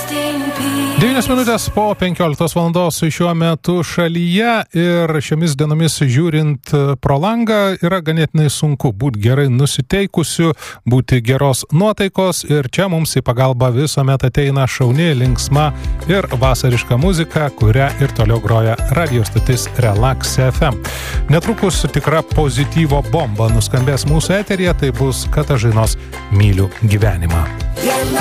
9 minutės po 15 valandos šiuo metu šalyje ir šiomis dienomis žiūrint pro langą yra ganėtinai sunku būti gerai nusiteikusiu, būti geros nuotaikos ir čia mums į pagalbą visuomet ateina šauni, linksma ir vasariška muzika, kurią ir toliau groja radio stotis Relax FM. Netrukus tikra pozityvo bomba nuskambės mūsų eteryje, tai bus Katažinos Myliu gyvenimą.